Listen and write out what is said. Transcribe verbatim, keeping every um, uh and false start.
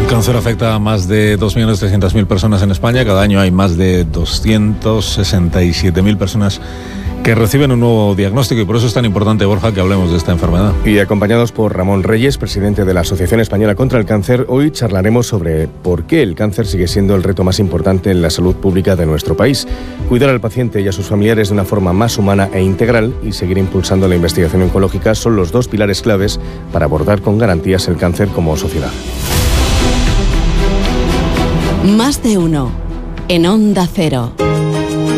El cáncer afecta a más de dos millones trescientas mil personas en España. Cada año hay más de doscientas sesenta y siete mil personas que reciben un nuevo diagnóstico, y por eso es tan importante, Borja, que hablemos de esta enfermedad. Y acompañados por Ramón Reyes, presidente de la Asociación Española contra el Cáncer, hoy charlaremos sobre por qué el cáncer sigue siendo el reto más importante en la salud pública de nuestro país. Cuidar al paciente y a sus familiares de una forma más humana e integral y seguir impulsando la investigación oncológica son los dos pilares claves para abordar con garantías el cáncer como sociedad. Más de uno en Onda Cero.